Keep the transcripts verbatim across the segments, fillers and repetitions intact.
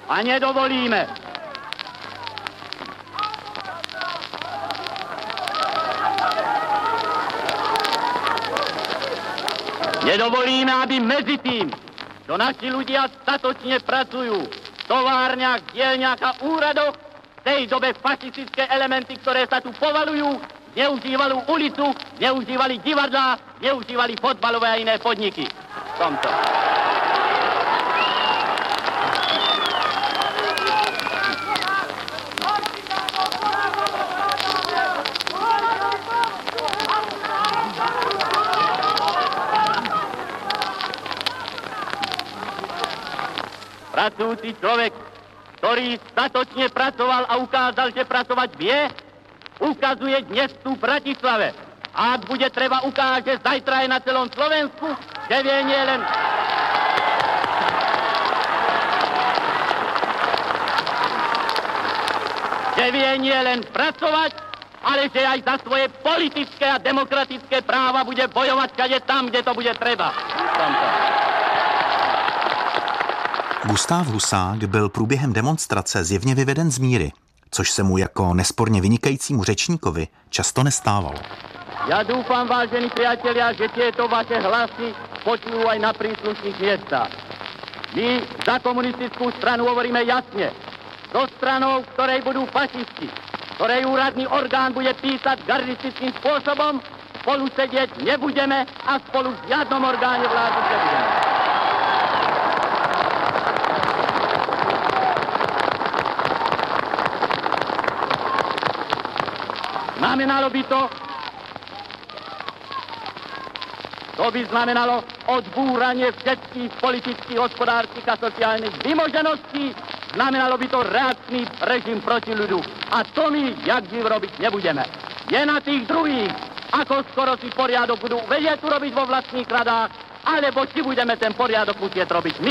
a nedovolíme. Nedovolíme, aby medzi tým, čo naši ľudia statočne pracujú v továrniach, dielniach a úradoch, v tej dobe fašistické elementy, ktoré sa tu povalujú, neužívali ulicu, neužívali divadlá, neužívali fotbalové a iné podniky. V tomto. Pracujúci človek, ktorý statočne pracoval a ukázal, že pracovať vie, ukazuje dnes tu v Bratislave. A ak bude treba, ukáže zajtra aj na celom Slovensku, že vie nie len... že vie nie len pracovať, ale že aj za svoje politické a demokratické práva bude bojovať všade tam, kde to bude treba. Gustáv Husák byl průběhem demonstrace zjevně vyveden z míry, což se mu jako nesporně vynikajícímu řečníkovi často nestávalo. Ja dúfam, vážení priatelia, že tieto vaše hlasy počujú aj na príslušných miestach. My za komunistickú stranu hovoríme jasne. So stranou, v ktorej budú fašisti, ktorej úradný orgán bude písať gardistickým spôsobom, spolu sedieť nebudeme a spolu v žiadnom orgáne vlády nebudeme. Znamenalo by to, to by znamenalo odbúranie všetkých politických, hospodárskych a sociálnych vymožeností, znamenalo by to reakčný režim proti ľudu. A to my, jak živ robiť nebudeme. Je na tých druhých, ako skoro si poriadok budú vedieť urobiť vo vlastných radách, alebo či budeme ten poriadok musieť robiť my.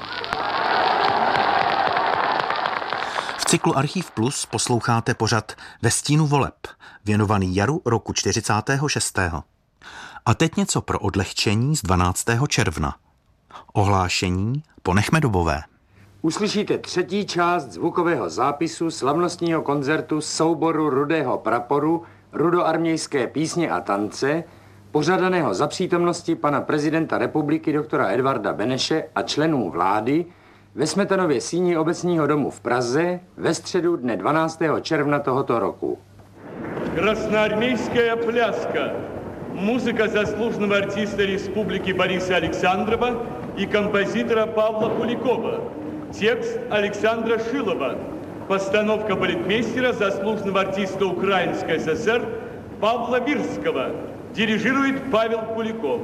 V cyklu Archív Plus posloucháte pořad Ve stínu voleb, věnovaný jaru roku čtyřicátého šestého A teď něco pro odlehčení z dvanáctého června. Ohlášení ponechme dobové. Uslyšíte třetí část zvukového zápisu slavnostního koncertu souboru Rudého praporu, rudoarmějské písně a tance, pořadaného za přítomnosti pana prezidenta republiky doktora Edvarda Beneše a členů vlády ve Smetanově síni obecního domu v Praze ve středu dne dvanáctého června tohoto roku. Красноармейская пляска. Музыка заслуженного артиста республики Бориса Александрова и композитора Павла Куликова. Текст Александра Шилова. Постановка балетмейстера заслуженного артиста Украинской ССР Павла Вирского. Дирижирует Павел Куликов.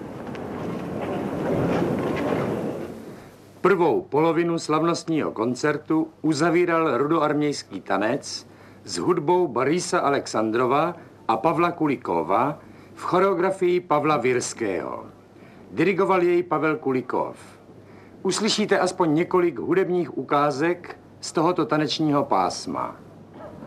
Prvou polovinu slavnostního koncertu uzavíral rudoarmějský tanec s hudbou Borisa Alexandrova a Pavla Kulikova v choreografii Pavla Virského. Dirigoval jej Pavel Kulikov. Uslyšíte aspoň několik hudebních ukázek z tohoto tanečního pásma.